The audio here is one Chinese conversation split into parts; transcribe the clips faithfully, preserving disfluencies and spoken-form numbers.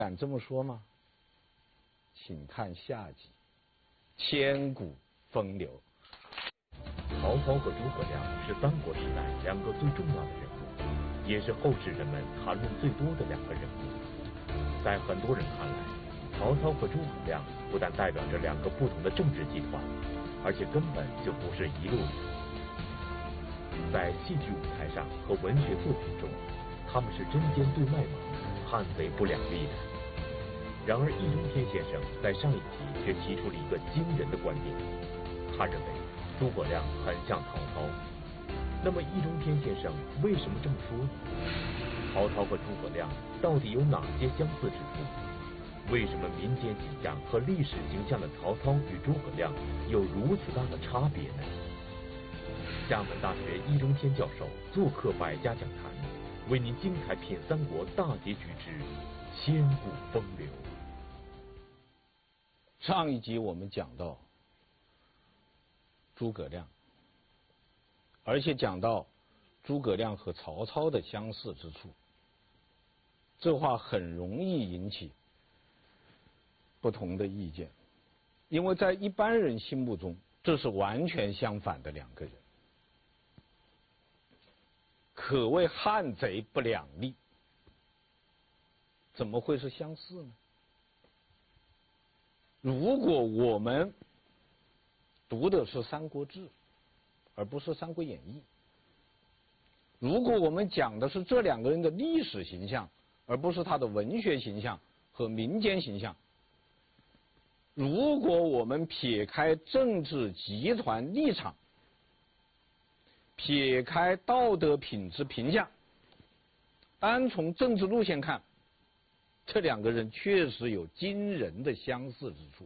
敢这么说吗？请看下集，千古风流。 曹操和诸葛亮是三国时代两个最重要的人物，也是后世人们谈论最多的两个人物。在很多人看来，曹操和诸葛亮不但代表着两个不同的政治集团，而且根本就不是一路人。在戏剧舞台上和文学作品中，他们是针尖对麦芒，悍匪不两立的。然而易中天先生在上一集却提出了一个惊人的观点，他认为诸葛亮很像曹操。那么易中天先生为什么这么说呢？曹操和诸葛亮到底有哪些相似之处？为什么民间形象和历史形象的曹操与诸葛亮有如此大的差别呢？厦门大学易中天教授做客百家讲坛，为您精彩品三国大结局之千古风流。 上一集我们讲到诸葛亮，而且讲到诸葛亮和曹操的相似之处，这话很容易引起不同的意见，因为在一般人心目中，这是完全相反的两个人，可谓汉贼不两立，怎么会是相似呢？如果我们读的是《三国志》，而不是《三国演义》，如果我们讲的是这两个人的历史形象，而不是他的文学形象和民间形象，如果我们撇开政治集团立场，撇开道德品质评价，单从政治路线看，这两个人确实有惊人的相似之处。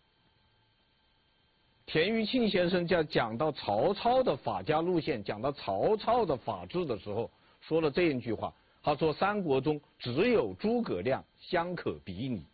田余庆先生在讲到曹操的法家路线，讲到曹操的法治的时候，说了这一句话，他说三国中只有诸葛亮相可比拟，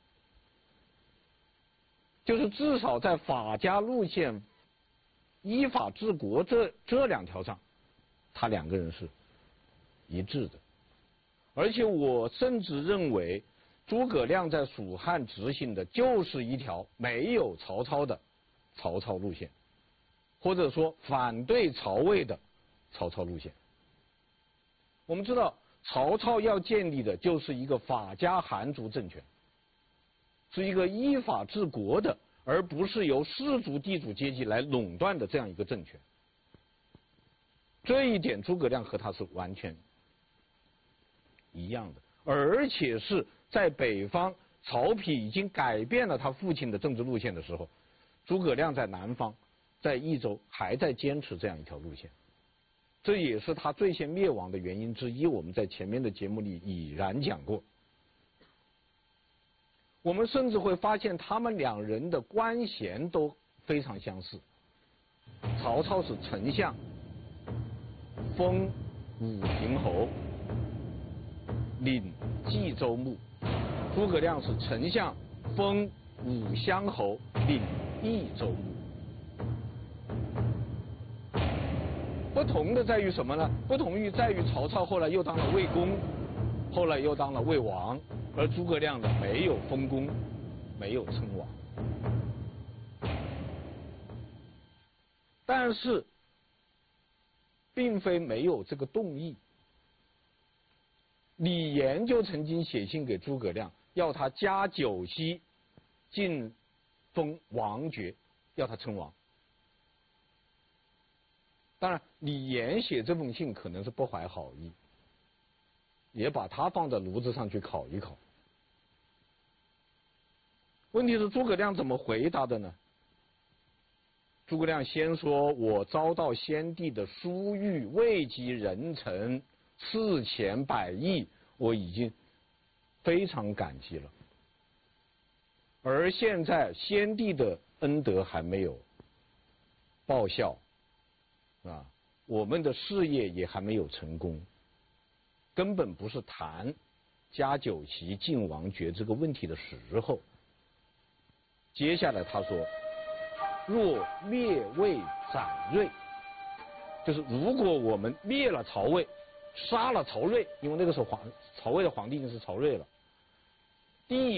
就是至少在法家路线、依法治国这这两条上，他两个人是一致的。而且我甚至认为诸葛亮在蜀汉执行的就是一条没有曹操的曹操路线，或者说反对曹魏的曹操路线。我们知道曹操要建立的就是一个法家韩族政权，是一个依法治国的，而不是由士族地主阶级来垄断的这样一个政权。这一点诸葛亮和他是完全一样的，而且是在北方曹丕已经改变了他父亲的政治路线的时候，诸葛亮在南方在益州还在坚持这样一条路线，这也是他最先灭亡的原因之一，我们在前面的节目里已然讲过。我们甚至会发现他们两人的官衔都非常相似，曹操是丞相，封武平侯，领冀州牧；诸葛亮是丞相，封武乡侯，领益州牧。不同的在于什么呢？不同于在于曹操后来又当了魏公，后来又当了魏王，而诸葛亮呢没有封公，没有称王。但是并非没有这个动议，李严就曾经写信给诸葛亮，要他加九锡，晋封王爵，要他称王。当然李严写这封信可能是不怀好意，也把他放在炉子上去烤一烤。问题是诸葛亮怎么回答的呢？诸葛亮先说，我遭到先帝的殊遇，位极人臣，赐钱百亿，我已经非常感激了。而现在先帝的恩德还没有报效啊，我们的事业也还没有成功，根本不是谈加九锡晋王爵这个问题的时候。接下来他说，若灭魏斩锐，就是如果我们灭了曹魏，杀了曹睿，因为那个时候皇曹魏的皇帝已经是曹睿了，帝